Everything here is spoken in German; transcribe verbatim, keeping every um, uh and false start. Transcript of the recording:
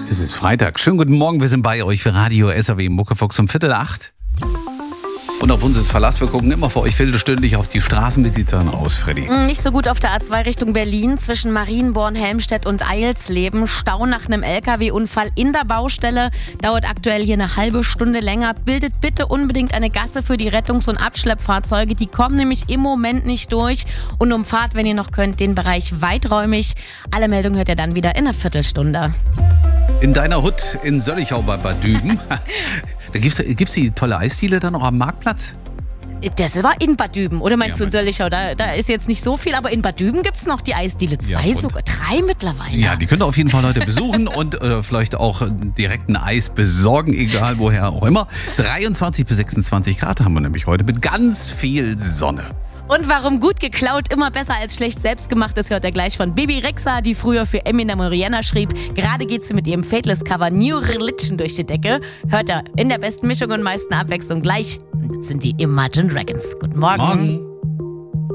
Es ist Freitag. Schönen guten Morgen, wir sind bei euch für Radio S R W Muckefuchs um Viertel acht. Und auf uns ist Verlass. Wir gucken immer für euch viertelstündlich auf die Straßen. Wie sieht's dann aus, Freddy? Nicht so gut auf der A zwei Richtung Berlin zwischen Marienborn, Helmstedt und Eilsleben. Stau nach einem L K W-Unfall in der Baustelle. Dauert aktuell hier eine halbe Stunde länger. Bildet bitte unbedingt eine Gasse für die Rettungs- und Abschleppfahrzeuge. Die kommen nämlich im Moment nicht durch. Und umfahrt, wenn ihr noch könnt, den Bereich weiträumig. Alle Meldungen hört ihr dann wieder in einer Viertelstunde. In deiner Hut in Söllichau bei Bad Düben. Da gibt's, gibt's die tolle Eisdiele dann noch am Marktplatz? Das war in Bad Düben, oder meinst Ja, du in Söllichau? Da, da ist jetzt nicht so viel, aber in Bad Düben gibt es noch die Eisdiele. Zwei, Ja, sogar drei mittlerweile. Ja, die könnt ihr auf jeden Fall heute besuchen und äh, vielleicht auch direkt ein Eis besorgen, egal woher auch immer. dreiundzwanzig bis sechsundzwanzig Grad haben wir nämlich heute mit ganz viel Sonne. Und warum gut geklaut immer besser als schlecht selbst gemacht ist, hört ihr gleich von Bibi Rexha, die früher für Eminem und Rihanna schrieb. Gerade geht sie mit ihrem Faithless-Cover New Religion durch die Decke. Hört ihr in der besten Mischung und meisten Abwechslung gleich. Und das sind die Imagine Dragons. Guten Morgen. Morgen.